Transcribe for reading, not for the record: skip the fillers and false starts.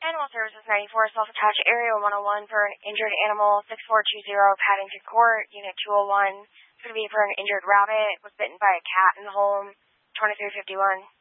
Animal Services 94, self-attached Area 101 for an injured animal, 6420 Paddington Court, Unit 201. It's going to be for an injured rabbit, was bitten by a cat in the home, 2351.